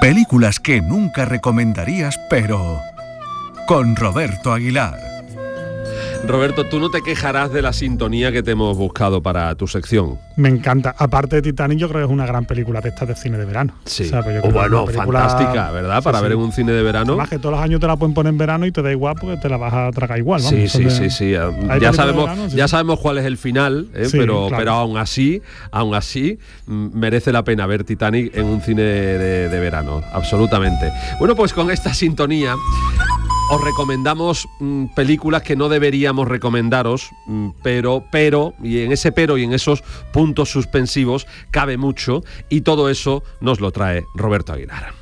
Películas que nunca recomendarías, pero con Roberto Aguilar. Roberto, tú no te quejarás de la sintonía que te hemos buscado para tu sección. Me encanta. Aparte de Titanic, yo creo que es una gran película de estas de cine de verano. Sí. O sea, pues yo creo Bueno, que es una película fantástica, ¿verdad? Para ver en un cine de verano. Además que todos los años te la pueden poner en verano y te da igual porque te la vas a tragar igual. Vamos. Sí. Ya sabemos cuál es el final, pero aún así merece la pena ver Titanic en un cine de verano, absolutamente. Bueno, pues con esta sintonía os recomendamos películas que no deberíamos recomendaros, pero, y en ese pero y en esos puntos suspensivos cabe mucho, y todo eso nos lo trae Roberto Aguilar.